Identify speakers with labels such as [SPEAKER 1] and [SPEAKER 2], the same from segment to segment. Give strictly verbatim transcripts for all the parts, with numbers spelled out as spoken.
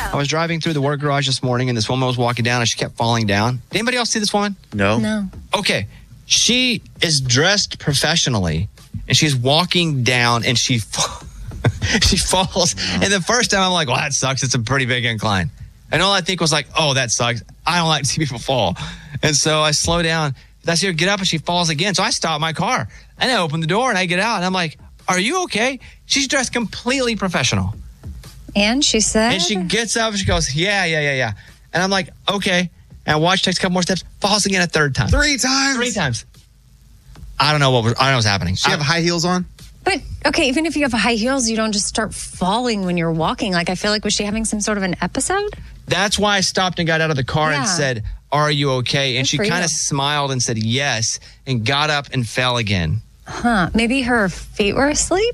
[SPEAKER 1] I was driving through the work garage this morning, and this woman was walking down, and she kept falling down. Did anybody else see this woman?
[SPEAKER 2] No.
[SPEAKER 3] No.
[SPEAKER 1] Okay. She is dressed professionally, and she's walking down, and she fa- she falls. And the first time, I'm like, well, that sucks. It's a pretty big incline. And all I think was like, oh, that sucks. I don't like to see people fall. And so I slow down. I see her get up, and she falls again. So I stop my car, and I open the door, and I get out, and I'm like, are you okay? She's dressed completely professional.
[SPEAKER 3] And she said?
[SPEAKER 1] And she gets up, and she goes, yeah, yeah, yeah, yeah. And I'm like, okay. And I watch, takes a couple more steps, falls again a third time.
[SPEAKER 2] Three times?
[SPEAKER 1] Three times. I don't know what was, I don't know what's happening.
[SPEAKER 2] She have high heels on?
[SPEAKER 3] But, okay, even if you have high heels, you don't just start falling when you're walking. Like, I feel like, was she having some sort of an episode?
[SPEAKER 1] That's why I stopped and got out of the car
[SPEAKER 3] Yeah.
[SPEAKER 1] and said, are you okay? And
[SPEAKER 3] Good
[SPEAKER 1] she
[SPEAKER 3] for
[SPEAKER 1] kind
[SPEAKER 3] you.
[SPEAKER 1] of smiled and said yes, and got up and fell again.
[SPEAKER 3] Huh. Maybe her feet were asleep?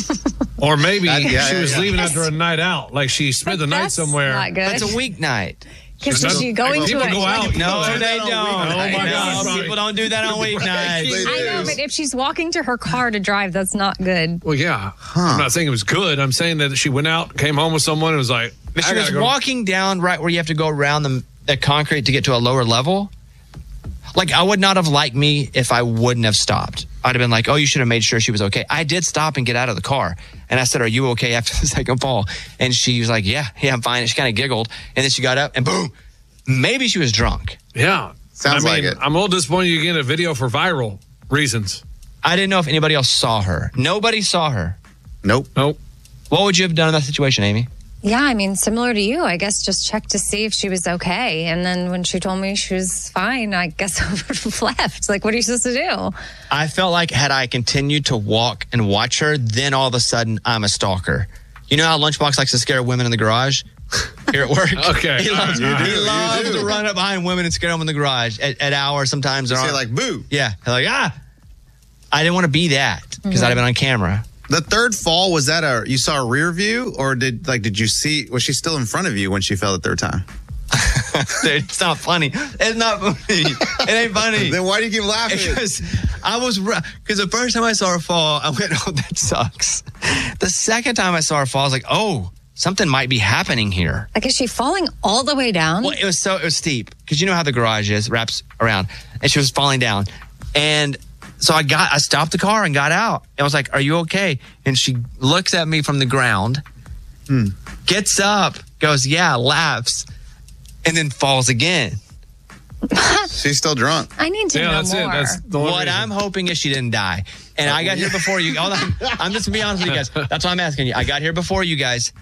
[SPEAKER 4] Or maybe
[SPEAKER 2] That- yeah,
[SPEAKER 4] she
[SPEAKER 2] yeah,
[SPEAKER 4] was
[SPEAKER 2] yeah.
[SPEAKER 4] leaving after a night out. Like she spent the night
[SPEAKER 3] That's
[SPEAKER 4] somewhere.
[SPEAKER 3] not good.
[SPEAKER 1] That's a weeknight.
[SPEAKER 3] Because if you go into
[SPEAKER 4] People
[SPEAKER 3] it.
[SPEAKER 4] go out.
[SPEAKER 1] No,
[SPEAKER 2] do
[SPEAKER 1] they
[SPEAKER 2] that
[SPEAKER 1] don't.
[SPEAKER 2] on
[SPEAKER 4] weeknights. Oh, my
[SPEAKER 1] No,
[SPEAKER 4] God.
[SPEAKER 1] people don't do that on weeknights.
[SPEAKER 2] They
[SPEAKER 3] I know,
[SPEAKER 2] do.
[SPEAKER 3] but if she's walking to her car to drive, that's not good.
[SPEAKER 4] Well, yeah. I'm not saying it was good. I'm saying that she went out, came home with someone, and was like,
[SPEAKER 1] But
[SPEAKER 4] I
[SPEAKER 1] she was
[SPEAKER 4] gotta go.
[SPEAKER 1] walking down right where you have to go around the, the concrete to get to a lower level. Like, I would not have liked me if I wouldn't have stopped. I'd have been like, oh, you should have made sure she was okay. I did stop and get out of the car. And I said, are you okay after the second fall? And she was like, yeah, yeah, I'm fine. And she kind of giggled. And then she got up and boom, maybe she was drunk.
[SPEAKER 4] Yeah.
[SPEAKER 2] Sounds
[SPEAKER 4] I mean,
[SPEAKER 2] like it.
[SPEAKER 4] I'm a little disappointed you get a video for viral reasons.
[SPEAKER 1] I didn't know if anybody else saw her. Nobody saw her.
[SPEAKER 2] Nope.
[SPEAKER 4] Nope.
[SPEAKER 1] What would you have done in that situation, Amy?
[SPEAKER 3] Yeah, I mean, similar to you, I guess just check to see if she was okay. And then when she told me she was fine, I guess I would have left. Like, what are you supposed to do?
[SPEAKER 1] I felt like had I continued to walk and watch her, then all of a sudden I'm a stalker. You know how Lunchbox likes to scare women in the garage? Here at work.
[SPEAKER 4] Okay.
[SPEAKER 1] He loves,
[SPEAKER 2] You do,
[SPEAKER 1] he
[SPEAKER 2] you
[SPEAKER 1] loves
[SPEAKER 2] do.
[SPEAKER 1] to run up behind women and scare them in the garage at, at hours sometimes.
[SPEAKER 2] You
[SPEAKER 1] they're
[SPEAKER 2] say
[SPEAKER 1] on-
[SPEAKER 2] like, boo.
[SPEAKER 1] yeah. They're like, ah. I didn't want to be that because I'd have been on camera.
[SPEAKER 2] The third fall, was that a, you saw a rear view, or did, like, did you see, was she still in front of you when she fell the third time?
[SPEAKER 1] Dude, it's not funny. It's not funny. It ain't funny.
[SPEAKER 2] Then why do you keep laughing?
[SPEAKER 1] Because I was, because the first time I saw her fall, I went, oh, that sucks. The second time I saw her fall, I was like, oh, something might be happening here.
[SPEAKER 3] Like, is she falling all the way down?
[SPEAKER 1] Well, it was so, it was steep because you know how the garage is, wraps around, and she was falling down. And so I got, I stopped the car and got out. I was like, are you okay? And she looks at me from the ground, gets up, goes, yeah, laughs, and then falls again.
[SPEAKER 2] She's still drunk.
[SPEAKER 3] I need to
[SPEAKER 4] Yeah,
[SPEAKER 3] know
[SPEAKER 4] that's
[SPEAKER 3] more.
[SPEAKER 4] it. That's the only
[SPEAKER 1] What
[SPEAKER 4] reason.
[SPEAKER 1] I'm hoping is she didn't die. And I got here before you. Hold on. I'm just going to be honest with you guys. That's why I'm asking you. I got here before you guys.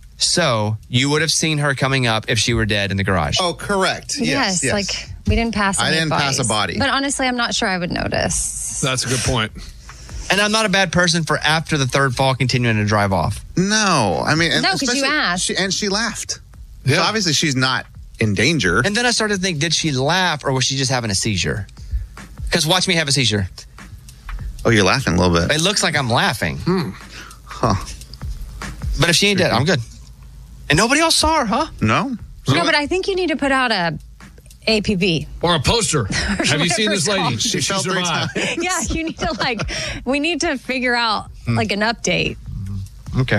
[SPEAKER 1] So you would have seen her coming up if she were dead in the garage.
[SPEAKER 2] Oh, correct. Yes,
[SPEAKER 3] Yes,
[SPEAKER 2] yes.
[SPEAKER 3] like we didn't pass.
[SPEAKER 2] I
[SPEAKER 3] any
[SPEAKER 2] didn't pass a
[SPEAKER 3] advice.
[SPEAKER 2] body.
[SPEAKER 3] But honestly, I'm not sure I would notice.
[SPEAKER 4] That's a good point.
[SPEAKER 1] And I'm not a bad person for after the third fall continuing to drive off.
[SPEAKER 2] No, I mean, and
[SPEAKER 3] No, 'cause you
[SPEAKER 2] especially-
[SPEAKER 3] asked.
[SPEAKER 2] She, and she laughed.
[SPEAKER 4] Yeah.
[SPEAKER 2] So obviously she's not in danger.
[SPEAKER 1] And then I started to think, did she laugh or was she just having a seizure? Because watch me have a seizure.
[SPEAKER 2] Oh, you're laughing a little bit.
[SPEAKER 1] It looks like I'm laughing.
[SPEAKER 2] Huh.
[SPEAKER 1] But if she ain't dead, I'm good. And nobody else saw her, huh?
[SPEAKER 2] No?
[SPEAKER 3] No, but I think you need to put out a A P B.
[SPEAKER 4] Or a poster. Have you seen
[SPEAKER 3] whatever
[SPEAKER 4] this
[SPEAKER 3] it's
[SPEAKER 4] lady?
[SPEAKER 3] called.
[SPEAKER 2] She fell three
[SPEAKER 4] survived.
[SPEAKER 2] times.
[SPEAKER 3] Yeah, you need to like. We need to figure out like an update.
[SPEAKER 1] Okay.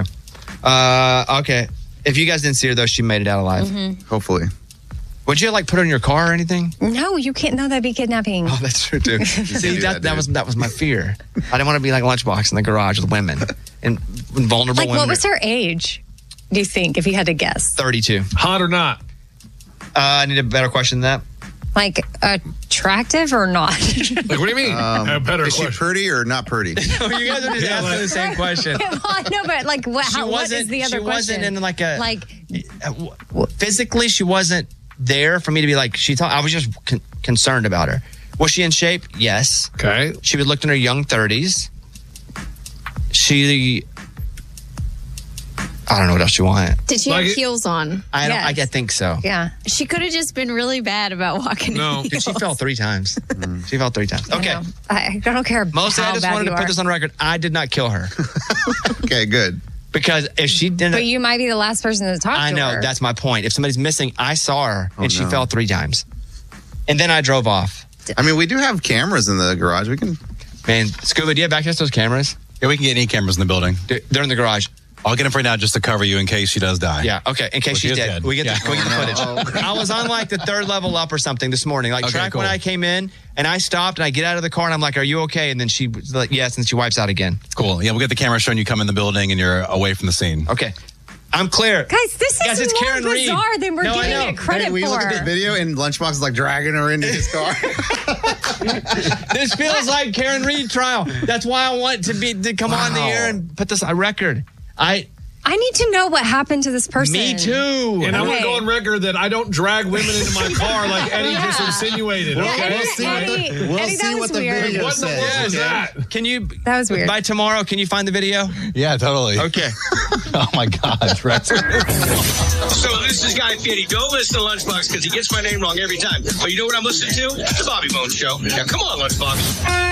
[SPEAKER 1] Uh, okay. If you guys didn't see her, though, she made it out alive.
[SPEAKER 2] Hopefully.
[SPEAKER 1] Would you, like, put her in your car or anything?
[SPEAKER 3] No, you can't. No, that'd be kidnapping.
[SPEAKER 1] Oh, that's true, too. See,
[SPEAKER 2] do
[SPEAKER 1] that,
[SPEAKER 2] that,
[SPEAKER 1] that,
[SPEAKER 2] dude.
[SPEAKER 1] was, that was my fear. I didn't want to be like Lunchbox in the garage with women and vulnerable
[SPEAKER 3] Like,
[SPEAKER 1] women.
[SPEAKER 3] what was her age? Do you think, if you had to guess?
[SPEAKER 1] thirty-two.
[SPEAKER 4] Hot or not?
[SPEAKER 1] Uh, I need a better question than that.
[SPEAKER 3] Like, attractive or not?
[SPEAKER 4] Like, what do you mean? a better
[SPEAKER 2] Is she
[SPEAKER 4] question.
[SPEAKER 2] pretty or not pretty?
[SPEAKER 1] Oh, you guys are just
[SPEAKER 4] Yeah,
[SPEAKER 1] asking
[SPEAKER 4] like-
[SPEAKER 1] the same question.
[SPEAKER 3] Well, I know, but like, what,
[SPEAKER 1] She
[SPEAKER 3] how, what
[SPEAKER 1] wasn't-
[SPEAKER 3] is the other
[SPEAKER 1] she
[SPEAKER 3] question?
[SPEAKER 1] wasn't in like a-
[SPEAKER 3] like.
[SPEAKER 1] Uh, w- Physically, she wasn't there for me to be like, she thought, I was just con- concerned about her. Was she in shape? Yes.
[SPEAKER 4] Okay.
[SPEAKER 1] She would look in her young thirties. She, I don't know what else you want.
[SPEAKER 5] Did she
[SPEAKER 4] Like
[SPEAKER 5] have
[SPEAKER 4] it-
[SPEAKER 5] heels on?
[SPEAKER 1] I don't.
[SPEAKER 3] Yes.
[SPEAKER 1] I think so.
[SPEAKER 3] Yeah.
[SPEAKER 5] She could have just been really bad about walking. in
[SPEAKER 4] No.
[SPEAKER 1] Dude, she
[SPEAKER 5] heels.
[SPEAKER 1] fell three times. She fell three times.
[SPEAKER 3] I
[SPEAKER 1] Okay.
[SPEAKER 3] know. I, I don't care.
[SPEAKER 1] Mostly,
[SPEAKER 3] how
[SPEAKER 1] I just
[SPEAKER 3] bad
[SPEAKER 1] wanted
[SPEAKER 3] you
[SPEAKER 1] to put
[SPEAKER 3] are.
[SPEAKER 1] this on record. I did not kill her
[SPEAKER 2] Okay, good.
[SPEAKER 1] because if she didn't,
[SPEAKER 3] But you might be the last person to talk
[SPEAKER 1] I
[SPEAKER 3] to
[SPEAKER 1] know
[SPEAKER 3] her.
[SPEAKER 1] that's my point. If somebody's missing, I saw her and she
[SPEAKER 2] no.
[SPEAKER 1] fell three times, and then I drove off.
[SPEAKER 2] I mean, we do have cameras in the garage. We can.
[SPEAKER 1] Man, Scuba, do you have access to those cameras?
[SPEAKER 6] Yeah, we can get any cameras in the building.
[SPEAKER 1] They're they're in the garage.
[SPEAKER 6] I'll get him for now just to cover you in case she does die.
[SPEAKER 1] Yeah, okay. In case
[SPEAKER 6] Well, she
[SPEAKER 1] she's
[SPEAKER 6] is
[SPEAKER 1] dead.
[SPEAKER 6] dead.
[SPEAKER 1] We get,
[SPEAKER 6] Yeah.
[SPEAKER 1] the, we get the footage. I was on like the third level up or something this morning. Like
[SPEAKER 6] Okay,
[SPEAKER 1] track
[SPEAKER 6] cool.
[SPEAKER 1] when I came in and I stopped and I get out of the car and I'm like, are you okay? And then she was like, yes. And she wipes out again.
[SPEAKER 6] Cool. Yeah, we'll get the camera showing you come in the building and you're away from the scene.
[SPEAKER 1] Okay. I'm clear.
[SPEAKER 3] Guys, this
[SPEAKER 1] Guys,
[SPEAKER 3] is
[SPEAKER 1] it's
[SPEAKER 3] more
[SPEAKER 1] Karen Reed.
[SPEAKER 3] bizarre than we're
[SPEAKER 1] No, I
[SPEAKER 3] giving
[SPEAKER 1] know.
[SPEAKER 3] it credit
[SPEAKER 2] Hey, we
[SPEAKER 3] for.
[SPEAKER 2] look at this video and Lunchbox is like dragging her into his car.
[SPEAKER 1] This feels like Karen Reed trial. That's why I want to be to come on the
[SPEAKER 2] Wow.
[SPEAKER 1] air and put this on record. I
[SPEAKER 3] I need to know what happened to this person.
[SPEAKER 1] Me too.
[SPEAKER 4] And I want
[SPEAKER 3] Okay.
[SPEAKER 4] to go on record that I don't drag women into my car like Eddie
[SPEAKER 3] Yeah.
[SPEAKER 4] just insinuated.
[SPEAKER 3] Yeah,
[SPEAKER 4] Okay?
[SPEAKER 3] Eddie-
[SPEAKER 2] We'll see what the,
[SPEAKER 3] Eddie-
[SPEAKER 2] we'll
[SPEAKER 3] Eddie, that
[SPEAKER 2] see
[SPEAKER 3] was
[SPEAKER 2] what the
[SPEAKER 3] weird.
[SPEAKER 2] video
[SPEAKER 4] What in the
[SPEAKER 2] says.
[SPEAKER 4] world is
[SPEAKER 2] okay?
[SPEAKER 4] that?
[SPEAKER 1] Can you
[SPEAKER 3] That was weird.
[SPEAKER 1] by tomorrow, can you find the video?
[SPEAKER 6] Yeah, totally.
[SPEAKER 1] Okay.
[SPEAKER 6] Oh my God, Rex.
[SPEAKER 7] So this is Guy Fieri. Don't listen to Lunchbox because he gets my name wrong every time. But you know what I'm listening to? The Bobby Bones Show. Now come on, Lunchbox.